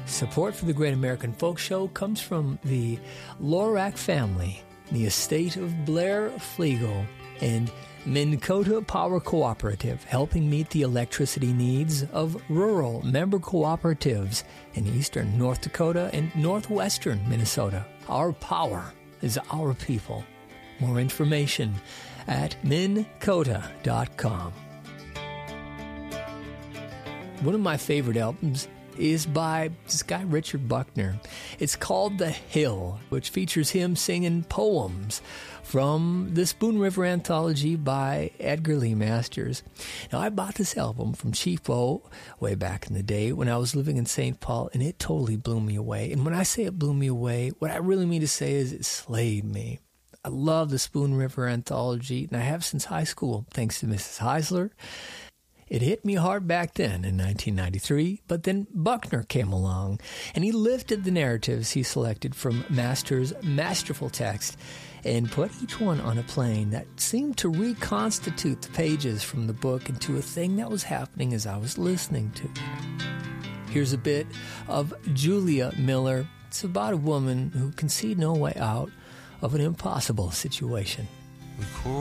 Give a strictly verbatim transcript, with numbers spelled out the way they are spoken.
Support for the Great American Folk Show comes from the Lorac family, the estate of Blair Flegel, and Minn Kota Power Cooperative, helping meet the electricity needs of rural member cooperatives in eastern North Dakota and northwestern Minnesota. Our power is our people. More information at minn kota dot com. One of my favorite albums is by this guy Richard Buckner. It's called The Hill, which features him singing poems from the Spoon River Anthology by Edgar Lee Masters. Now, I bought this album from Cheapo way back in the day when I was living in Saint Paul, and it totally blew me away. And when I say it blew me away, what I really mean to say is it slayed me. I love the Spoon River Anthology, and I have since high school, thanks to Missus Heisler. It hit me hard back then in nineteen ninety-three, but then Buckner came along, and he lifted the narratives he selected from Masters' masterful text and put each one on a plane that seemed to reconstitute the pages from the book into a thing that was happening as I was listening to it. Here's a bit of Julia Miller. It's about a woman who can see no way out of an impossible situation.